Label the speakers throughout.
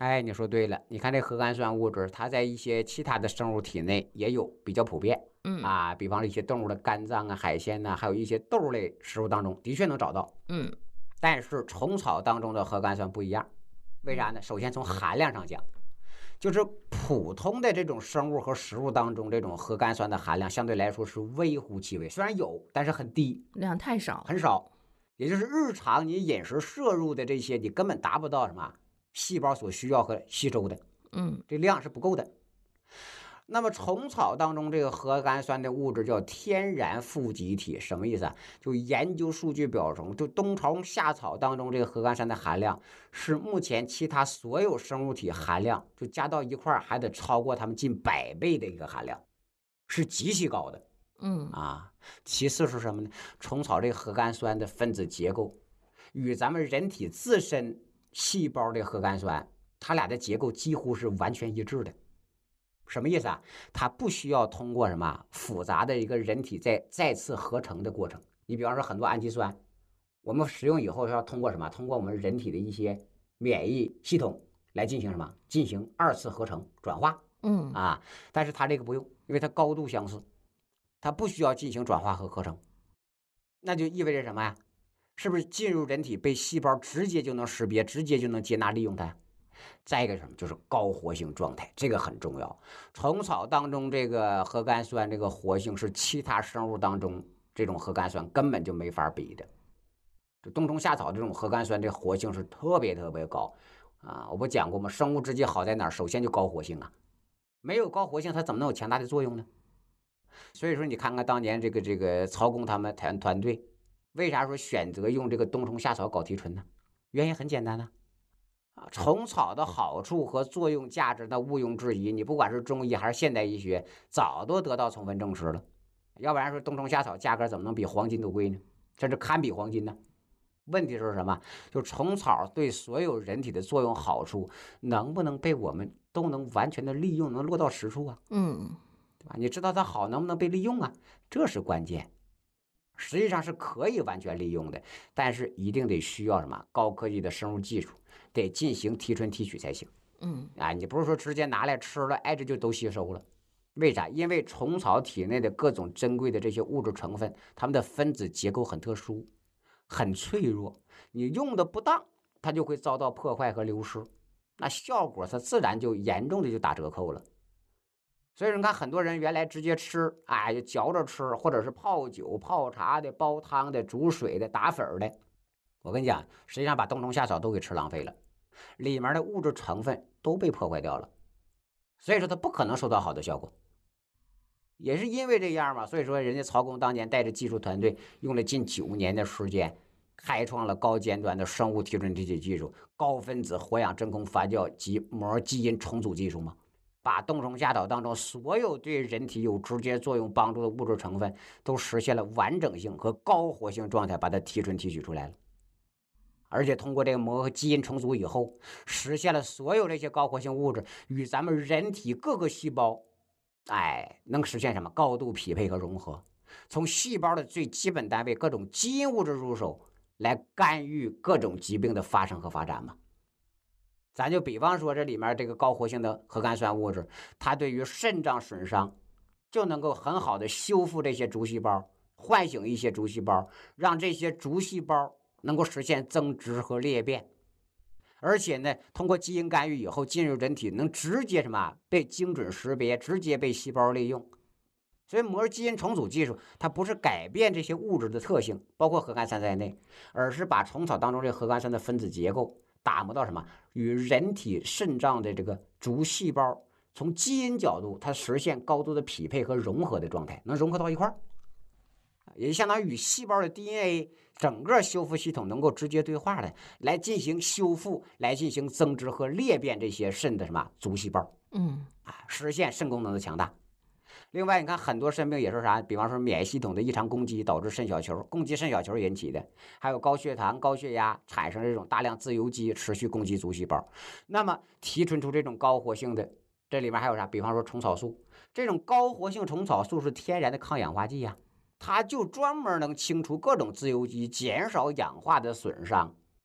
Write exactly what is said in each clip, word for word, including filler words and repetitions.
Speaker 1: 哎，你说对了，你看这核苷酸物质，它在一些其他的生物体内也有比较普遍
Speaker 2: 嗯
Speaker 1: 啊，比方说一些动物的肝脏啊、海鲜呐、还有一些豆类食物当中的确能找到。
Speaker 2: 嗯
Speaker 1: 但是虫草当中的核苷酸不一样，为啥
Speaker 2: 嗯
Speaker 1: 呢？首先从含量上讲，就是普通的这种生物和食物当中，这种核苷酸的含量相对来说是微乎其微，虽然有，但是很低，
Speaker 2: 量太少了。
Speaker 1: 很少。也就是日常你饮食摄入的这些，你根本达不到什么细胞所需要和吸收的，
Speaker 2: 嗯
Speaker 1: 这量是不够的。那么虫草当中这个核苷酸的物质叫天然富集体，什么意思啊？就研究数据表中，就冬虫夏草当中这个核苷酸的含量是目前其他所有生物体含量就加到一块还得超过它们近百倍的一个含量，是极其高的
Speaker 2: 嗯
Speaker 1: 啊。其次是什么呢？虫草这个核苷酸的分子结构与咱们人体自身细胞的核苷酸，它俩的结构几乎是完全一致的。什么意思啊？它不需要通过什么复杂的一个人体再再次合成的过程。你比方说很多氨基酸，我们使用以后要通过什么？通过我们人体的一些免疫系统来进行什么？进行二次合成转化
Speaker 2: 嗯
Speaker 1: 啊。但是它这个不用，因为它高度相似，它不需要进行转化和合成。那就意味着什么呀？是不是进入人体被细胞直接就能识别，直接就能接纳利用它？再一个什么，就是高活性状态，这个很重要。虫草当中这个核苷酸这个活性是其他生物当中这种核苷酸根本就没法比的。这冬虫夏草这种核苷酸这活性是特别特别高啊！我不讲过吗？生物制剂好在哪儿？首先就高活性啊，没有高活性，它怎么能有强大的作用呢？所以说，你看看当年这个这个曹公他们团团队，为啥说选择用这个冬虫夏草搞提纯呢？原因很简单呢、啊，虫草的好处和作用价值那毋庸置疑，你不管是中医还是现代医学，早都得到充分证实了。要不然说冬虫夏草价格怎么能比黄金都贵呢？甚至堪比黄金呢？问题是什么？就虫草对所有人体的作用好处，能不能被我们都能完全的利用，能落到实处啊？
Speaker 2: 嗯
Speaker 1: 对吧？你知道它好，能不能被利用啊？这是关键。实际上是可以完全利用的，但是一定得需要什么高科技的生物技术，得进行提纯提取才行。
Speaker 2: 嗯
Speaker 1: 啊，你不是说直接拿来吃了，哎，这就都吸收了。为啥？因为虫草体内的各种珍贵的这些物质成分，它们的分子结构很特殊，很脆弱，你用的不当，它就会遭到破坏和流失，那效果它自然就严重的就打折扣了。所以说，你看很多人原来直接吃，哎，嚼着吃，或者是泡酒、泡茶的、煲汤的、煮水的、打粉的。我跟你讲，实际上把冬虫夏草都给吃浪费了，里面的物质成分都被破坏掉了，所以说它不可能收到好的效果。也是因为这样嘛，所以说人家曹公当年带着技术团队，用了近九年的时间，开创了高尖端的生物提纯提取技术、高分子活氧真空发酵及膜基因重组技术嘛。把冬虫夏草当中所有对人体有直接作用帮助的物质成分都实现了完整性和高活性状态，把它提纯提取出来了。而且通过这个膜和基因重组以后，实现了所有这些高活性物质与咱们人体各个细胞，哎，能实现什么高度匹配和融合。从细胞的最基本单位各种基因物质入手，来干预各种疾病的发生和发展嘛。咱就比方说这里面这个高活性的核苷酸物质，它对于肾脏损伤就能够很好的修复这些竹细胞，唤醒一些竹细胞，让这些竹细胞能够实现增殖和裂变。而且呢，通过基因干预以后进入人体，能直接什么被精准识别，直接被细胞利用。所以膜基因重组技术，它不是改变这些物质的特性，包括核苷酸在内，而是把虫草当中这核苷酸的分子结构打磨到什么与人体肾脏的这个竹细胞从基因角度它实现高度的匹配和融合的状态，能融合到一块儿，也就相当于与细胞的 D N A 整个修复系统能够直接对话的来进行修复，来进行增殖和裂变这些肾的什么足细胞，
Speaker 2: 嗯
Speaker 1: 啊，实现肾功能的强大。另外，你看很多肾病也是啥，比方说免疫系统的异常攻击导致肾小球攻击肾小球引起的，还有高血糖、高血压产生这种大量自由基持续攻击足细胞。那么提纯出这种高活性的，这里面还有啥？比方说虫草素，这种高活性虫草素是天然的抗氧化剂呀、啊，它就专门能清除各种自由基，减少氧化的损伤。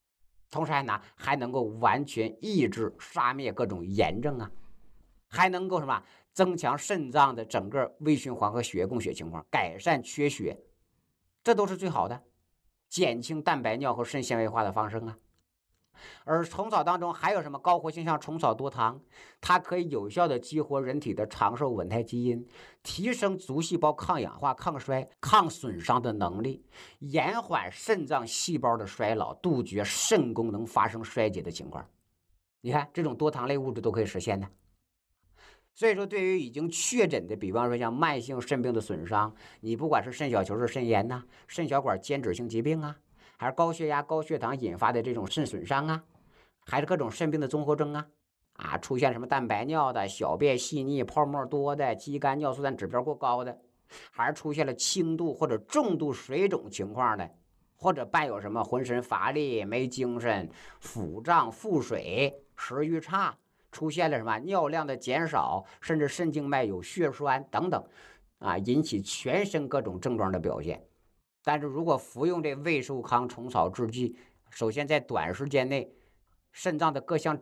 Speaker 1: 同时还拿还能够完全抑制杀灭各种炎症啊，还能够什么增强肾脏的整个微循环和血液供血情况，改善缺血，这都是最好的，减轻蛋白尿和肾纤维化的发生啊。而虫草当中还有什么高活性像虫草多糖，它可以有效的激活人体的长寿稳态基因，提升足细胞抗氧化、抗衰、抗损伤的能力，延缓肾脏细胞的衰老，杜绝肾功能发生衰竭的情况。你看，这种多糖类物质都可以实现的。所以说，对于已经确诊的，比方说像慢性肾病的损伤，你不管是肾小球是肾炎呐、啊、肾小管间质性疾病啊，还是高血压、高血糖引发的这种肾损伤啊，还是各种肾病的综合征啊，啊，出现什么蛋白尿的、小便细腻、泡沫多的、肌酐尿素羧指标过高的，还是出现了轻度或者重度水肿情况的，或者伴有什么浑身乏力、没精神、腹胀、腹水、食欲差。出现了什么尿量的减少，甚至肾静脉有血栓等等，啊，引起全身各种症状的表现。但是如果服用这胃寿康虫草制剂，首先在短时间内，肾脏的各项